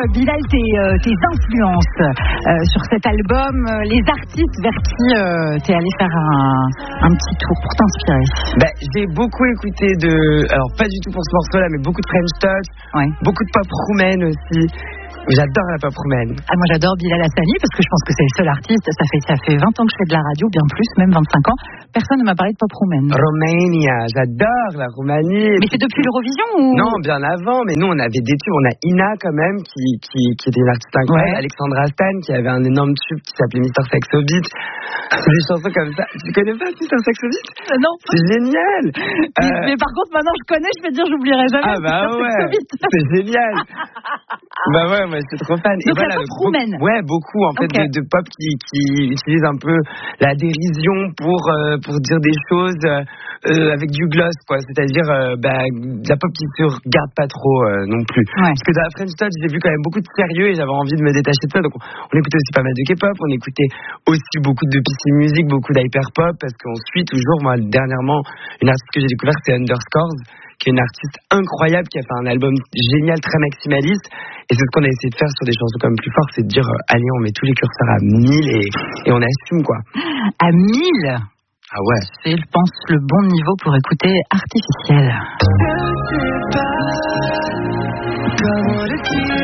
Bilal, tes influences sur cet album, les artistes vers qui t'es allé faire un petit tour pour t'inspirer? J'ai beaucoup écouté alors pas du tout pour ce morceau-là, mais beaucoup de French Touch, beaucoup de pop roumaine aussi. J'adore la pop roumaine. Moi j'adore Bilal Hassani parce que je pense que c'est le seul artiste. Ça fait 20 ans que je fais de la radio, bien plus, même 25 ans. Personne ne m'a parlé de pop roumaine. Romania, j'adore la Roumanie. Mais c'est depuis l'Eurovision ou... Non, bien avant. Mais nous on avait des tubes. On a Ina quand même qui était une artiste incroyable. Alexandra Stan qui avait un énorme tube qui s'appelait Mr. Saxo Beat. C'est des chansons comme ça. Tu connais pas Mr. Saxo Beat? Non. C'est génial. Mais par contre maintenant je connais, je vais dire j'oublierai jamais. C'est génial. Moi je suis trop fan. Donc la pop roumaine. Beaucoup en fait de pop qui utilise un peu la dérision pour dire des choses avec du gloss quoi. C'est-à-dire la pop qui se regarde pas trop non plus. Parce que dans la French Touch j'ai vu quand même beaucoup de sérieux et j'avais envie de me détacher de ça. Donc on écoutait aussi pas mal de K-pop, on écoutait aussi beaucoup de PC music, beaucoup d'hyper pop parce qu'on suit toujours. Moi dernièrement une artiste que j'ai découvert c'est Underscores, qui est une artiste incroyable, qui a fait un album génial, très maximaliste. Et c'est ce qu'on a essayé de faire sur des chansons quand même plus fortes, c'est de dire, allez, on met tous les curseurs à 1000 et on assume, quoi. À 1000? Ah ouais. C'est, je pense, le bon niveau pour écouter Artificiel. Je sais pas comment le dire.